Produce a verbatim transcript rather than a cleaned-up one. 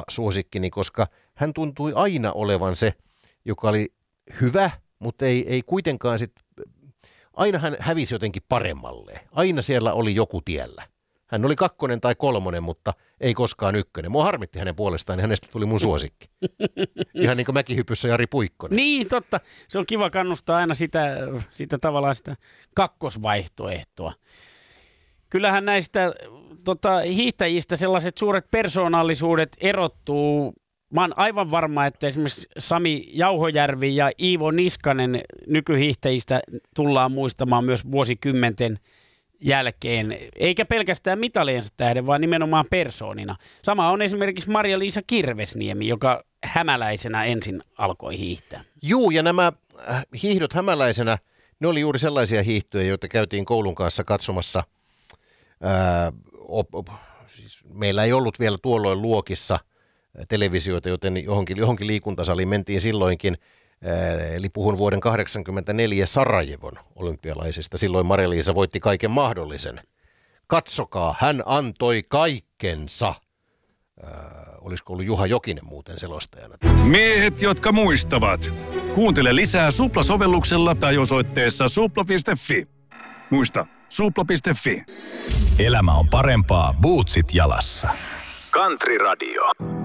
suosikkini, koska hän tuntui aina olevan se, joka oli hyvä, mutta ei, ei kuitenkaan sit, aina hän hävisi jotenkin paremmalle. Aina siellä oli joku tiellä. Hän oli kakkonen tai kolmonen, mutta ei koskaan ykkönen. Mua harmitti hänen puolestaan, niin hänestä tuli mun suosikki. Ihan niin kuin Mäkihypyssä Jari Puikkonen. Niin, totta. Se on kiva kannustaa aina sitä, sitä tavallaan sitä kakkosvaihtoehtoa. Kyllähän näistä tota, hiihtäjistä sellaiset suuret persoonallisuudet erottuu. Mä oon aivan varma, että esimerkiksi Sami Jauhojärvi ja Iivo Niskanen nykyhiihtäjistä tullaan muistamaan myös vuosikymmenten jälkeen, eikä pelkästään mitaliensa tähden, vaan nimenomaan persoonina. Sama on esimerkiksi Marja-Liisa Kirvesniemi, joka hämäläisenä ensin alkoi hiihtää. Juu, ja nämä hiihdot hämäläisenä, ne oli juuri sellaisia hiihtoja, joita käytiin koulun kanssa katsomassa. Ää, op, op, siis meillä ei ollut vielä tuolloin luokissa televisioita, joten johonkin, johonkin liikuntasaliin mentiin silloinkin. Eli puhun vuoden kahdeksankymmentäneljä Sarajevon olympialaisista. Silloin Marja-Liisa voitti kaiken mahdollisen. Katsokaa, hän antoi kaikkensa. Äh, olisiko ollut Juha Jokinen muuten selostajana? Miehet, jotka muistavat. Kuuntele lisää Supla-sovelluksella tai osoitteessa supla piste fi. Muista, supla piste fi. Elämä on parempaa bootsit jalassa. Country Radio.